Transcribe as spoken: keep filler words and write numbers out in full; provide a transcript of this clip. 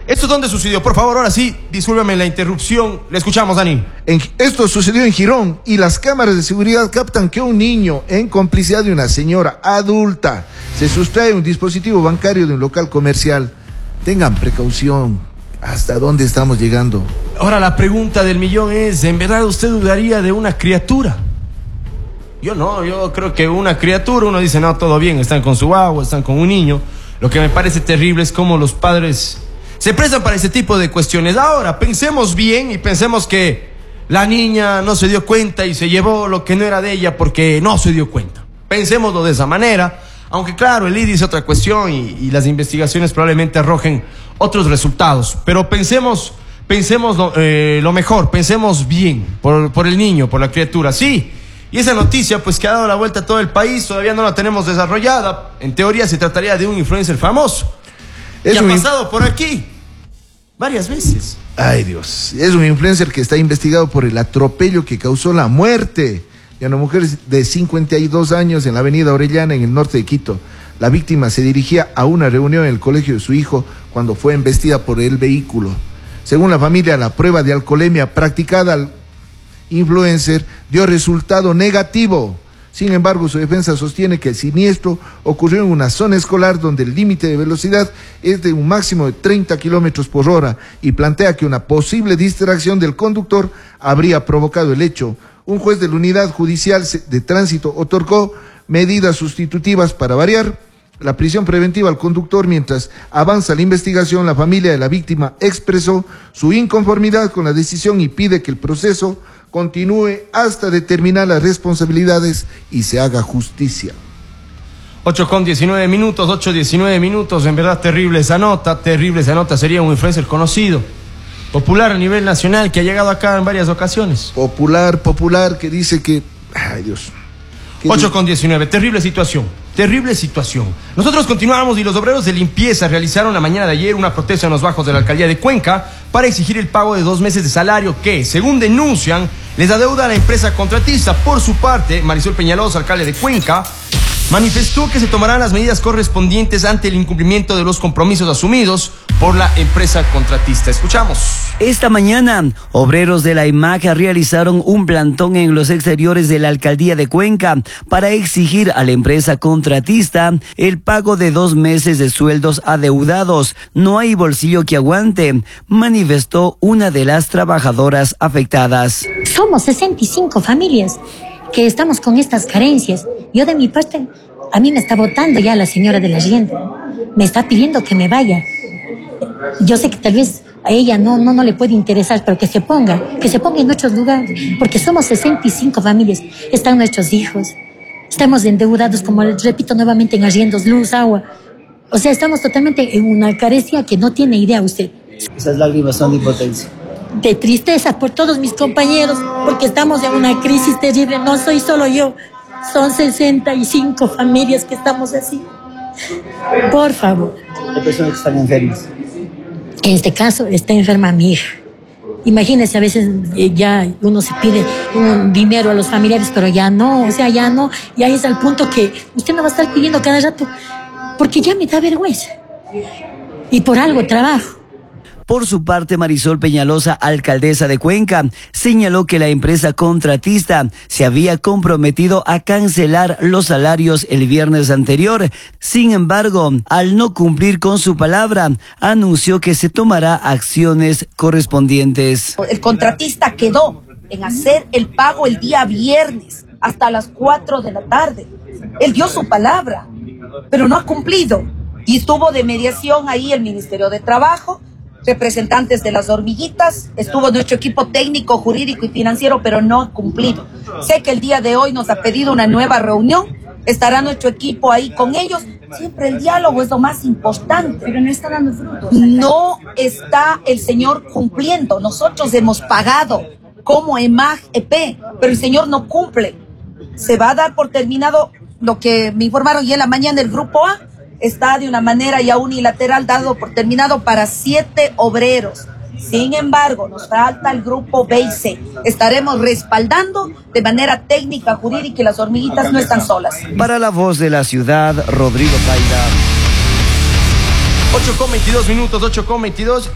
¿Esto dónde sucedió? Por favor, ahora sí, discúlpeme la interrupción. Le escuchamos, Dani. En, esto sucedió en Girón y las cámaras de seguridad captan que un niño, en complicidad de una señora adulta, se sustrae un dispositivo bancario de un local comercial. Tengan precaución. ¿Hasta dónde estamos llegando? Ahora la pregunta del millón es, ¿en verdad usted dudaría de una criatura? Yo no, yo creo que una criatura, uno dice, no, todo bien, están con su agua, están con un niño. Lo que me parece terrible es cómo los padres se prestan para ese tipo de cuestiones. Ahora, pensemos bien y pensemos que la niña no se dio cuenta y se llevó lo que no era de ella porque no se dio cuenta. Pensémoslo de esa manera, aunque claro, el I D I es otra cuestión y, y las investigaciones probablemente arrojen otros resultados. Pero pensemos, pensemos lo, eh, lo mejor, pensemos bien por, por el niño, por la criatura, sí. Y esa noticia, pues, que ha dado la vuelta a todo el país, todavía no la tenemos desarrollada. En teoría se trataría de un influencer famoso. Es que ha pasado por aquí varias veces. Ay, Dios. Es un influencer que está investigado por el atropello que causó la muerte de una mujer de cincuenta y dos años en la avenida Orellana, en el norte de Quito. La víctima se dirigía a una reunión en el colegio de su hijo cuando fue embestida por el vehículo. Según la familia, la prueba de alcoholemia practicada al influencer dio resultado negativo. Sin embargo, su defensa sostiene que el siniestro ocurrió en una zona escolar donde el límite de velocidad es de un máximo de treinta kilómetros por hora y plantea que una posible distracción del conductor habría provocado el hecho. Un juez de la Unidad Judicial de Tránsito otorgó medidas sustitutivas para variar la prisión preventiva al conductor. Mientras avanza la investigación, la familia de la víctima expresó su inconformidad con la decisión y pide que el proceso continúe hasta determinar las responsabilidades y se haga justicia. ocho con diecinueve minutos, ocho diecinueve minutos, en verdad terrible esa nota, terrible esa nota, sería un influencer conocido, popular a nivel nacional, que ha llegado acá en varias ocasiones. Popular, popular, que dice que... Ay, Dios. ocho con diecinueve, terrible situación, terrible situación. Nosotros continuamos y los obreros de limpieza realizaron la mañana de ayer una protesta en los bajos de la alcaldía de Cuenca para exigir el pago de dos meses de salario que, según denuncian, les adeuda a la empresa contratista. Por su parte, Marisol Peñalosa, alcalde de Cuenca, manifestó que se tomarán las medidas correspondientes ante el incumplimiento de los compromisos asumidos por la empresa contratista. Escuchamos. Esta mañana, obreros de la I M A C realizaron un plantón en los exteriores de la alcaldía de Cuenca para exigir a la empresa contratista el pago de dos meses de sueldos adeudados. No hay bolsillo que aguante, manifestó una de las trabajadoras afectadas. Somos sesenta y cinco familias que estamos con estas carencias. Yo de mi parte, a mí me está votando ya la señora de la rienda. Me está pidiendo que me vaya. Yo sé que tal vez a ella no, no, no le puede interesar, pero que se ponga, que se ponga en nuestros lugares, porque somos sesenta y cinco familias, están nuestros hijos, estamos endeudados, como repito nuevamente, en arriendos, luz, agua. O sea, estamos totalmente en una carencia que no tiene idea usted. Esas lágrimas son de impotencia. De tristeza por todos mis compañeros, porque estamos en una crisis terrible, no soy solo yo, son sesenta y cinco familias que estamos así. Por favor. Hay personas que están enfermas. En este caso está enferma mi hija. Imagínense, a veces eh, ya uno se pide un dinero a los familiares, pero ya no, o sea, ya no, ya es al punto que usted no va a estar pidiendo cada rato, porque ya me da vergüenza. Y por algo trabajo. Por su parte, Marisol Peñalosa, alcaldesa de Cuenca, señaló que la empresa contratista se había comprometido a cancelar los salarios el viernes anterior. Sin embargo, al no cumplir con su palabra, anunció que se tomará acciones correspondientes. El contratista quedó en hacer el pago el día viernes hasta las cuatro de la tarde. Él dio su palabra, pero no ha cumplido. Y estuvo de mediación ahí el Ministerio de Trabajo, representantes de las hormiguitas, estuvo nuestro equipo técnico, jurídico y financiero, pero no ha cumplido. Sé que el día de hoy nos ha pedido una nueva reunión, estará nuestro equipo ahí con ellos. Siempre el diálogo es lo más importante. Pero no está dando frutos. No está el señor cumpliendo. Nosotros hemos pagado como E M A G, E P, pero el señor no cumple. Se va a dar por terminado lo que me informaron ya en la mañana del Grupo A. Está de una manera ya unilateral dado por terminado para siete obreros. Sin embargo, nos falta el grupo B y C. Estaremos respaldando de manera técnica, jurídica, y las hormiguitas no están solas. Para La Voz de la Ciudad, Rodrigo Zaida. ocho con veintidós minutos, ocho con veintidós.